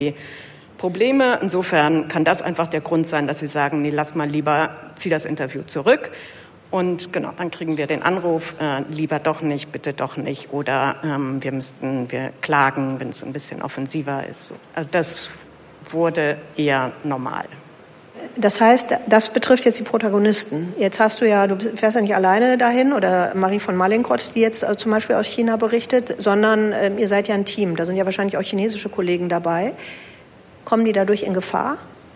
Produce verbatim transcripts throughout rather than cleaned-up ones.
Probleme. Insofern kann das einfach der Grund sein, dass sie sagen, nee, lass mal lieber, zieh das Interview zurück. Und genau, dann kriegen wir den Anruf, äh, lieber doch nicht, bitte doch nicht. Oder ähm, wir müssten, wir klagen, wenn es ein bisschen offensiver ist. Also das wurde eher normal. Das heißt, das betrifft jetzt die Protagonisten. Jetzt hast du ja, du fährst ja nicht alleine dahin oder Marie von Mallinckrodt, die jetzt äh, zum Beispiel aus China berichtet, sondern äh, ihr seid ja ein Team. Da sind ja wahrscheinlich auch chinesische Kollegen dabei. Kommen die dadurch in Gefahr?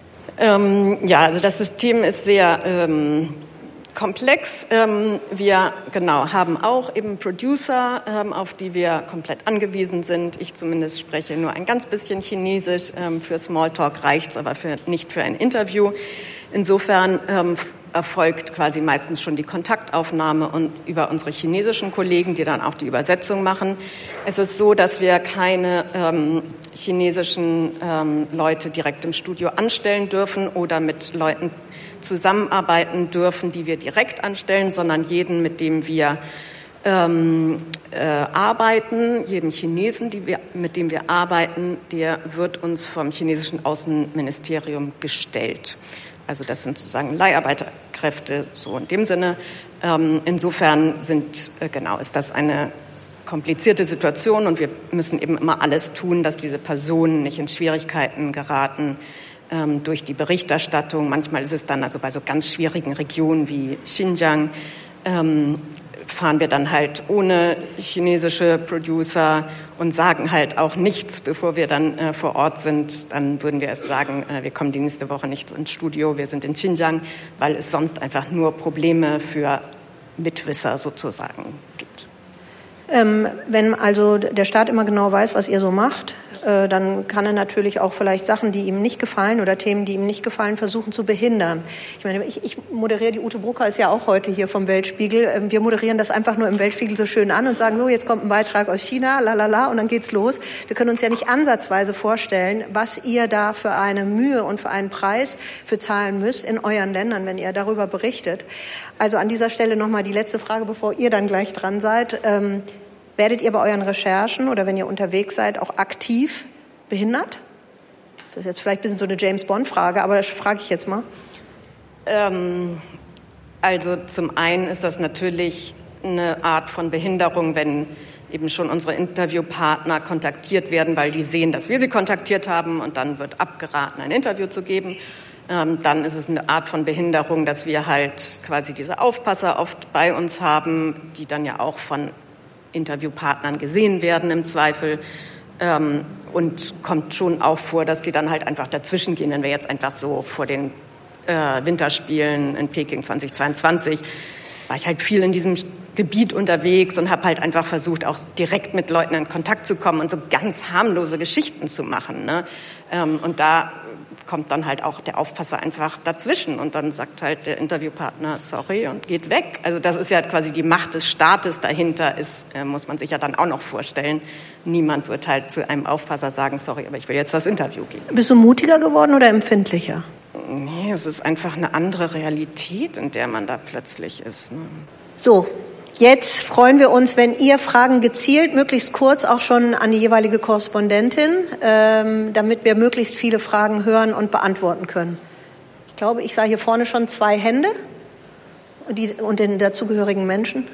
Ähm, ja, also das System ist sehr ähm, komplex. Ähm, wir genau haben auch eben Producer, ähm, auf die wir komplett angewiesen sind. Ich zumindest spreche nur ein ganz bisschen Chinesisch. Ähm, für Smalltalk reicht's, aber für, nicht für ein Interview. Insofern ähm, erfolgt quasi meistens schon die Kontaktaufnahme und über unsere chinesischen Kollegen, die dann auch die Übersetzung machen. Es ist so, dass wir keine ähm, chinesischen ähm, Leute direkt im Studio anstellen dürfen oder mit Leuten zusammenarbeiten dürfen, die wir direkt anstellen, sondern jeden, mit dem wir ähm, äh, arbeiten, jedem Chinesen, die wir, mit dem wir arbeiten, der wird uns vom chinesischen Außenministerium gestellt. Also das sind sozusagen Leiharbeiterkräfte, so in dem Sinne. Ähm, insofern sind, äh, genau, ist das eine komplizierte Situation und wir müssen eben immer alles tun, dass diese Personen nicht in Schwierigkeiten geraten ähm, durch die Berichterstattung. Manchmal ist es dann also bei so ganz schwierigen Regionen wie Xinjiang, ähm, fahren wir dann halt ohne chinesische Producer und sagen halt auch nichts, bevor wir dann äh, vor Ort sind. Dann würden wir erst sagen, äh, wir kommen die nächste Woche nicht ins Studio, wir sind in Xinjiang, weil es sonst einfach nur Probleme für Mitwisser sozusagen gibt. Ähm, wenn also der Staat immer genau weiß, was ihr so macht, äh, dann kann er natürlich auch vielleicht Sachen, die ihm nicht gefallen oder Themen, die ihm nicht gefallen, versuchen zu behindern. Ich meine, ich, ich moderiere, die Ute Brucker ist ja auch heute hier vom Weltspiegel. Ähm, wir moderieren das einfach nur im Weltspiegel so schön an und sagen, so, jetzt kommt ein Beitrag aus China, lalala, und dann geht's los. Wir können uns ja nicht ansatzweise vorstellen, was ihr da für eine Mühe und für einen Preis für zahlen müsst in euren Ländern, wenn ihr darüber berichtet. Also an dieser Stelle nochmal die letzte Frage, bevor ihr dann gleich dran seid. Ähm, werdet ihr bei euren Recherchen oder wenn ihr unterwegs seid auch aktiv behindert? Das ist jetzt vielleicht ein bisschen so eine James-Bond-Frage, aber das frage ich jetzt mal. Ähm, also zum einen ist das natürlich eine Art von Behinderung, wenn eben schon unsere Interviewpartner kontaktiert werden, weil die sehen, dass wir sie kontaktiert haben und dann wird abgeraten, ein Interview zu geben. Ähm, dann ist es eine Art von Behinderung, dass wir halt quasi diese Aufpasser oft bei uns haben, die dann ja auch von Interviewpartnern gesehen werden im Zweifel. Ähm, und kommt schon auch vor, dass die dann halt einfach dazwischen gehen, wenn wir jetzt einfach so vor den äh, Winterspielen in Peking zweitausendzweiundzwanzig war ich halt viel in diesem Gebiet unterwegs und habe halt einfach versucht, auch direkt mit Leuten in Kontakt zu kommen und so ganz harmlose Geschichten zu machen, ne? Ähm, und da kommt dann halt auch der Aufpasser einfach dazwischen und dann sagt halt der Interviewpartner sorry und geht weg. Also das ist ja quasi die Macht des Staates dahinter, ist, äh, muss man sich ja dann auch noch vorstellen. Niemand wird halt zu einem Aufpasser sagen, sorry, aber ich will jetzt das Interview geben. Bist du mutiger geworden oder empfindlicher? Nee, es ist einfach eine andere Realität, in der man da plötzlich ist, ne? So, jetzt freuen wir uns, wenn ihr Fragen gezielt, möglichst kurz, auch schon an die jeweilige Korrespondentin, ähm, damit wir möglichst viele Fragen hören und beantworten können. Ich glaube, ich sah hier vorne schon zwei Hände die, und den dazugehörigen Menschen.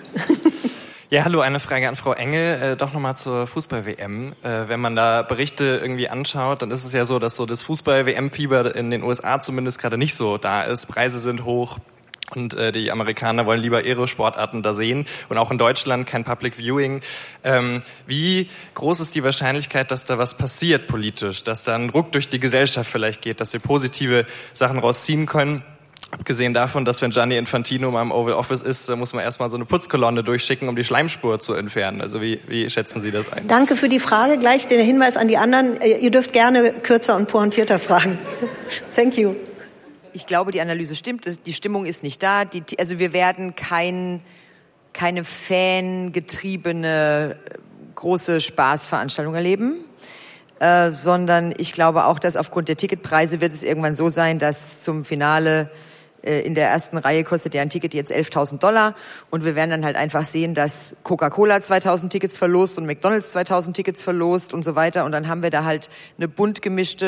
Ja, hallo, eine Frage an Frau Engel, äh, doch nochmal zur Fußball-W M. Äh, wenn man da Berichte irgendwie anschaut, dann ist es ja so, dass so das Fußball-W M-Fieber in den U S A zumindest gerade nicht so da ist. Preise sind hoch. Und äh, die Amerikaner wollen lieber ihre Sportarten da sehen und auch in Deutschland kein Public Viewing. Ähm, wie groß ist die Wahrscheinlichkeit, dass da was passiert politisch, dass da ein Ruck durch die Gesellschaft vielleicht geht, dass wir positive Sachen rausziehen können? Abgesehen davon, dass wenn Gianni Infantino mal im Oval Office ist, da muss man erstmal so eine Putzkolonne durchschicken, um die Schleimspur zu entfernen. Also wie, wie schätzen Sie das ein? Danke für die Frage. Gleich den Hinweis an die anderen. Ihr dürft gerne kürzer und pointierter fragen. Thank you. Ich glaube, die Analyse stimmt. Die Stimmung ist nicht da. Die, also wir werden kein, keine fangetriebene große Spaßveranstaltung erleben, äh, sondern ich glaube auch, dass aufgrund der Ticketpreise wird es irgendwann so sein, dass zum Finale äh, in der ersten Reihe kostet ja ein Ticket jetzt elftausend Dollar und wir werden dann halt einfach sehen, dass Coca-Cola zweitausend Tickets verlost und McDonald's zweitausend Tickets verlost und so weiter und dann haben wir da halt eine bunt gemischte